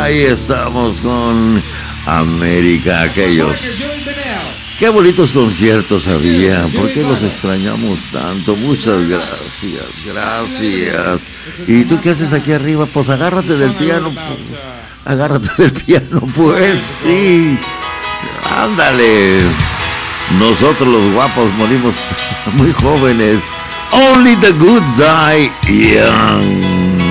Ahí estamos con América, aquellos. Qué bonitos conciertos había, ¿por qué los extrañamos tanto? Muchas gracias, gracias. ¿Y tú qué haces aquí arriba? Pues agárrate del piano, pues. Agárrate del piano, pues, sí. Ándale. Nosotros los guapos morimos muy jóvenes. Only the good die young.